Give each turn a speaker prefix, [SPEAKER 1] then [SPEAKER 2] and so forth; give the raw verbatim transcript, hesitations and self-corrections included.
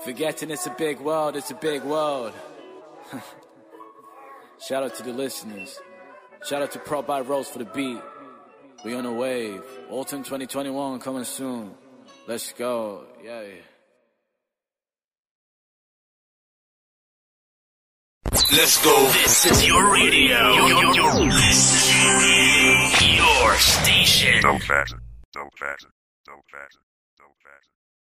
[SPEAKER 1] Forgetting it's a big world, it's a big world. Shout out to the listeners. Shout out to Prop by Rose for the beat. We on a wave. Autumn twenty twenty-one coming soon. Let's go. Yeah.
[SPEAKER 2] Let's go. This is your radio. Your, your, your, your station.
[SPEAKER 3] Don't fasten. Don't fasten. Don't fasten.